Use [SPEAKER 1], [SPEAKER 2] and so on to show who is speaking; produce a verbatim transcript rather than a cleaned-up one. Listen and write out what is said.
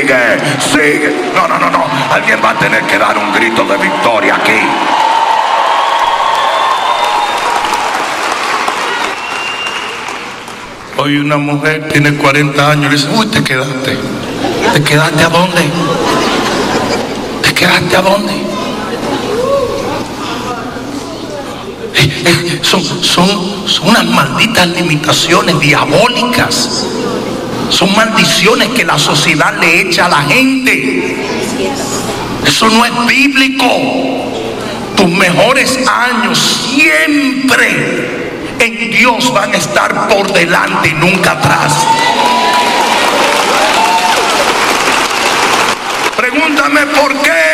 [SPEAKER 1] sigue, sigue. No, no, no, no. Alguien va a tener que dar un grito de victoria aquí. Hoy una mujer tiene cuarenta años y le dice, uy, te quedaste. ¿Te quedaste a dónde? ¿Te quedaste a dónde? Eh, eh, son, son, son unas malditas limitaciones diabólicas. Son maldiciones que la sociedad le echa a la gente. Eso no es bíblico. Tus mejores años siempre en Dios van a estar por delante y nunca atrás. Pregúntame por qué.